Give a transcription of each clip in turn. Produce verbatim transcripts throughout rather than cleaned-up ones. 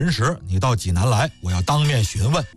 陈实，你到济南来，我要当面询问。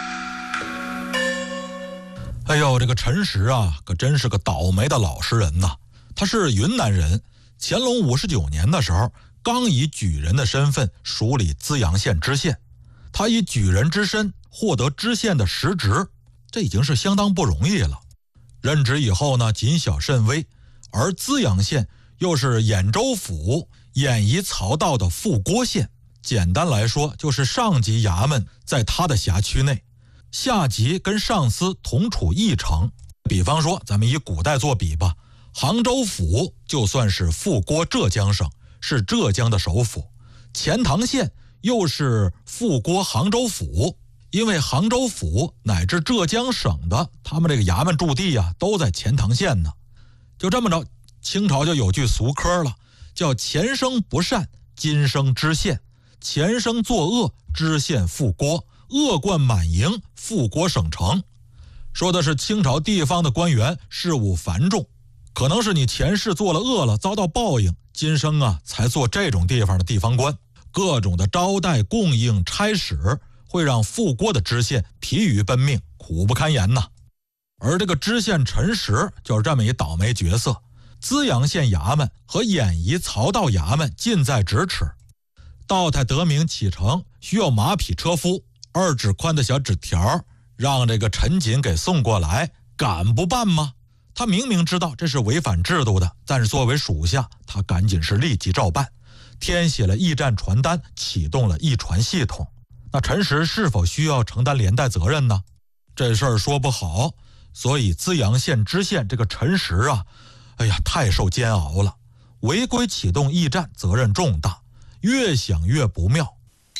哎呦，这个陈实啊，可真是个倒霉的老实人呐。他是云南人，乾隆五十九年的时候，刚以举人的身份署理资阳县知县。他以举人之身获得知县的实职，这已经是相当不容易了。任职以后呢，谨小慎微，而资阳县又是兖州府兖夷曹道的副郭县。简单来说，就是上级衙门在他的辖区内，下级跟上司同处一城。比方说，咱们以古代做比吧，杭州府就算是副郭浙江省，是浙江的首府。钱塘县又是副郭杭州府，因为杭州府乃至浙江省的他们这个衙门驻地啊，都在钱塘县呢。就这么着，清朝就有句俗科了，叫前生不善，今生知县。前生作恶，知县副郭，恶贯满盈，副郭省城。说的是清朝地方的官员事务繁重，可能是你前世做了恶了，遭到报应，今生啊才做这种地方的地方官。各种的招待供应差使，会让副郭的知县疲于奔命，苦不堪言呐。而这个知县陈实就是这么一倒霉角色。资阳县衙门和兖夷曹道衙门近在咫尺，道台得名启程需要马匹车夫，二指宽的小纸条让这个陈瑾给送过来，敢不办吗？他明明知道这是违反制度的，但是作为属下，他赶紧是立即照办，填写了驿站传单，启动了驿传系统。那陈实是否需要承担连带责任呢？这事儿说不好，所以资阳县知县这个陈实啊，哎呀，太受煎熬了。违规启动驿站，责任重大，越想越不妙。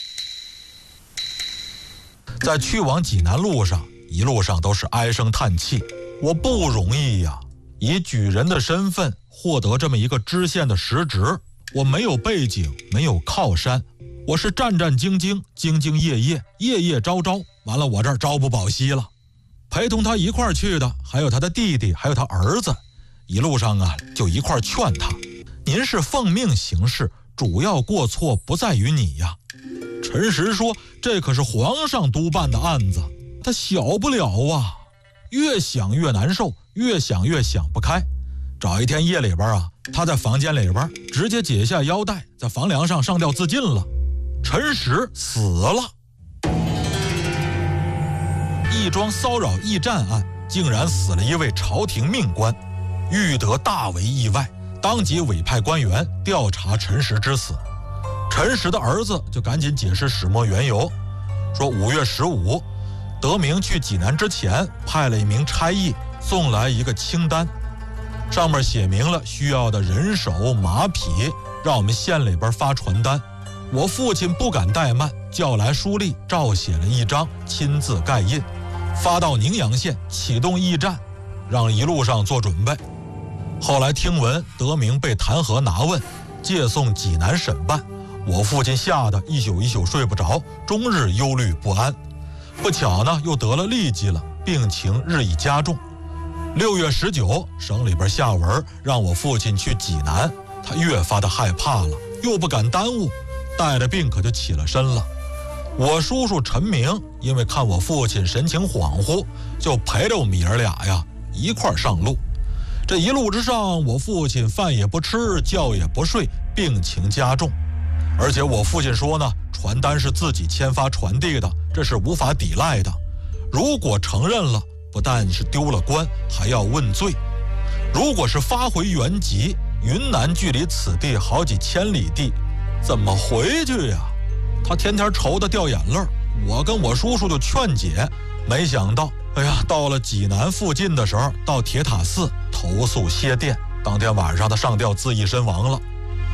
在去往济南路上，一路上都是唉声叹气，我不容易呀，以举人的身份获得这么一个知县的实职，我没有背景，没有靠山，我是战战兢兢，兢兢业业，夜夜朝朝，完了我这儿朝不保夕了。陪同他一块儿去的还有他的弟弟，还有他儿子，一路上啊就一块儿劝他，您是奉命行事，主要过错不在于你呀。陈实说，这可是皇上督办的案子，他小不了啊。越想越难受，越想越想不开。找一天夜里边啊，他在房间里边直接解下腰带，在房梁上上吊自尽了。陈实死了。义庄骚扰驿站案竟然死了一位朝廷命官，裕德大为意外，当即委派官员调查陈实之死。陈实的儿子就赶紧解释始末缘由，说五月十五，德明去济南之前派了一名差役送来一个清单，上面写明了需要的人手马匹，让我们县里边发传单。我父亲不敢怠慢，叫来书吏照写了一张，亲自盖印，发到宁阳县，启动驿站，让一路上做准备。后来听闻德明被弹劾拿问，借送济南审判，我父亲吓得一宿一宿睡不着，终日忧虑不安。不巧呢，又得了痢疾了，病情日益加重。六月十九，省里边下文让我父亲去济南，他越发的害怕了，又不敢耽误，带着病可就起了身了。我叔叔陈明因为看我父亲神情恍惚，就陪着我们爷儿俩呀一块儿上路。这一路之上，我父亲饭也不吃，觉也不睡，病情加重。而且我父亲说呢，传单是自己签发传递的，这是无法抵赖的。如果承认了，不但是丢了官，还要问罪。如果是发回原籍，云南距离此地好几千里地，怎么回去呀？他天天愁得掉眼泪，我跟我叔叔就劝解，没想到，哎呀，到了济南附近的时候，到铁塔寺投宿歇殿，当天晚上他上吊自缢身亡了。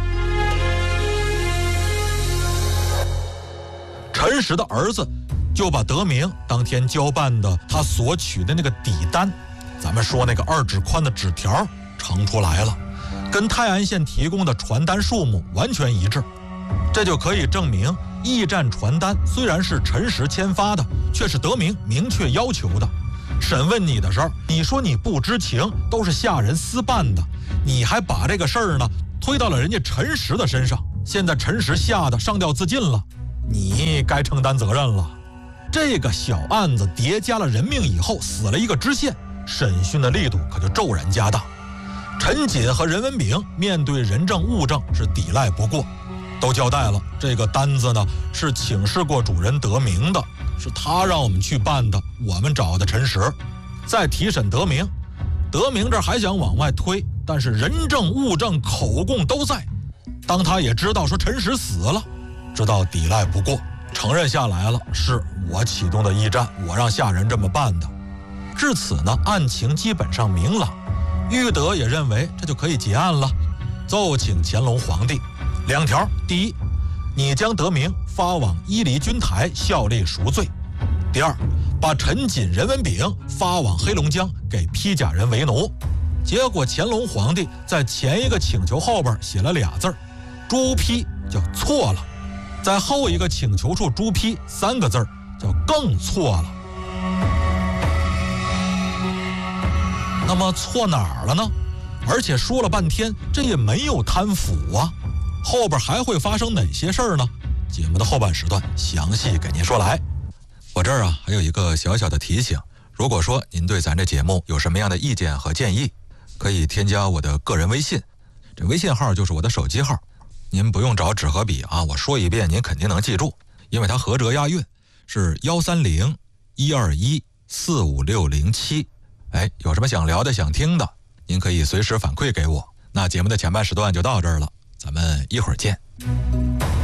陈实的儿子就把德明当天交办的他所取的那个底单，咱们说那个二指宽的纸条呈出来了，跟泰安县提供的传单数目完全一致。这就可以证明驿站传单虽然是陈实签发的，却是德明明确要求的。审问你的时候，你说你不知情，都是下人私办的，你还把这个事儿呢推到了人家陈实的身上。现在陈实吓得上吊自尽了， 你该承担责任了。这个小案子叠加了人命以后，死了一个知县，审讯的力度可就骤然加大。陈锦和任文炳面对人证物证是抵赖不过，都交代了这个单子呢是请示过主人德明的，是他让我们去办的，我们找的陈实。再提审德明，德明这还想往外推，但是人证物证口供都在。当他也知道说陈实死了，知道抵赖不过，承认下来了，是我启动的驿站，我让下人这么办的。至此呢，案情基本上明朗，玉德也认为这就可以结案了，奏请乾隆皇帝两条：第一，你将德明发往伊犁军台效力赎罪；第二，把陈锦、任文炳发往黑龙江给披甲人为奴。结果乾隆皇帝在前一个请求后边写了俩字儿，朱批，叫错了；在后一个请求处朱批三个字儿，叫更错了。那么错哪儿了呢？而且说了半天，这也没有贪腐啊，后边还会发生哪些事儿呢？节目的后半时段详细给您说来。我这儿啊还有一个小小的提醒，如果说您对咱这节目有什么样的意见和建议，可以添加我的个人微信，这微信号就是我的手机号，您不用找纸和笔啊，我说一遍您肯定能记住，因为它合辙押韵，是幺三零一二一四五六零七。哎，有什么想聊的想听的，您可以随时反馈给我。那节目的前半时段就到这儿了，咱们一会儿见。